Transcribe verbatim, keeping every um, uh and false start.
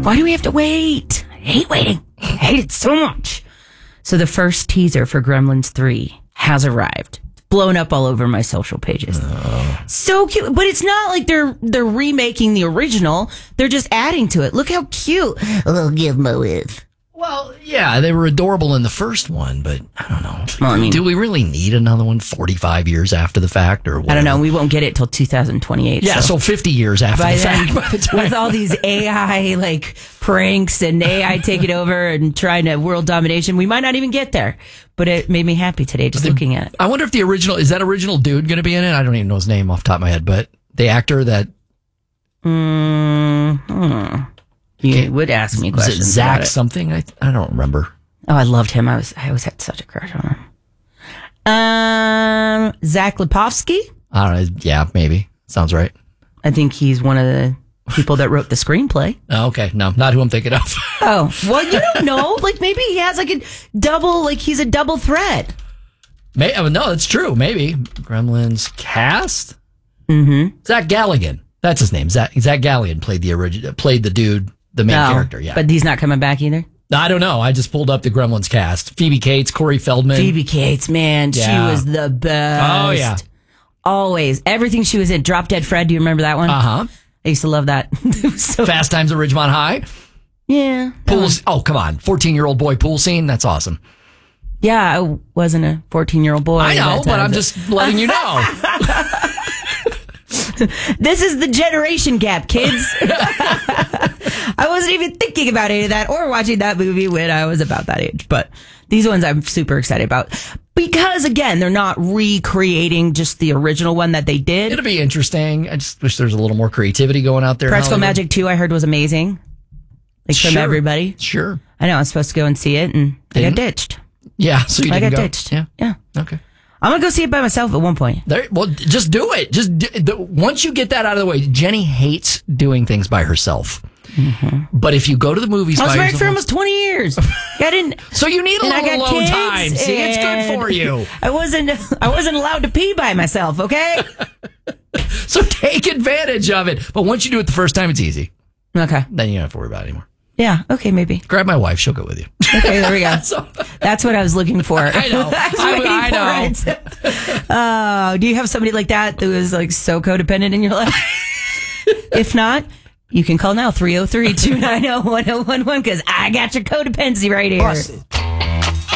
Why do we have to wait? I hate waiting. I hate it so much. So the first teaser for Gremlins three has arrived. It's blown up all over my social pages. Oh. So cute. But it's not like they're they're remaking the original. They're just adding to it. Look how cute a little Gizmo is. Well, yeah, they were adorable in the first one, but I don't know. Well, I mean, do we really need another one forty-five years after the fact? Or whatever? I don't know. We won't get it till two thousand twenty-eight. Yeah, so, so fifty years after by the then, fact. By the time. With all these A I like pranks and A I taking over and trying to world domination, we might not even get there. But it made me happy today just the, looking at it. I wonder if the original, is that original dude going to be in it? I don't even know his name off the top of my head, but the actor that... Mm-hmm. You okay. would ask me questions. Is it Zach about it. something? I I don't remember. Oh, I loved him. I was I always had such a crush on him. Um, Zach Lipovsky. I don't know. Yeah, maybe sounds right. I think he's one of the people that wrote the screenplay. Oh, okay, no, not who I'm thinking of. Oh, well, you don't know. Like maybe he has like a double. Like he's a double threat. May oh, no, that's true. Maybe Gremlins cast. Mm-hmm. Zach Galligan. That's his name. Zach Zach Galligan played the original. Played the dude. The main no, character, yeah. But he's not coming back either? I don't know. I just pulled up the Gremlins cast. Phoebe Cates, Corey Feldman. Phoebe Cates, man. Yeah. She was the best. Oh, yeah. Always. Everything she was in. Drop Dead Fred. Do you remember that one? Uh-huh. I used to love that. so, Fast Times at Ridgemont High. Yeah. Pools. Oh, come on. fourteen-year-old boy pool scene. That's awesome. Yeah, I wasn't a fourteen-year-old boy. I know, but I'm just letting you know. This is the generation gap, kids. I wasn't even thinking about any of that or watching that movie when I was about that age. But these ones I'm super excited about. Because, again, they're not recreating just the original one that they did. It'll be interesting. I just wish there's a little more creativity going out there. Practical Magic two, I heard, was amazing. Like, sure. from everybody. Sure. I know, I was supposed to go and see it, and I didn't? got ditched. Yeah, so you I didn't got go? ditched. Yeah. Yeah. Okay. I'm going to go see it by myself at one point. There, well, just do it. Just do, the, once you get that out of the way, Jenny hates doing things by herself. Mm-hmm. But if you go to the movies by I was yourself... married for almost twenty years. I didn't... So you need a and little alone time. See, it's good for you. I wasn't I wasn't allowed to pee by myself, okay? So take advantage of it. But once you do it the first time, it's easy. Okay. Then you don't have to worry about it anymore. Yeah, okay, maybe. Grab my wife. She'll go with you. Okay, there we go. so, That's what I was looking for. I know. I, I, I know. Uh, do you have somebody like that who is like so codependent in your life? If not, you can call now three oh three, two nine oh, one oh one one because I got your codependency right here. Busted.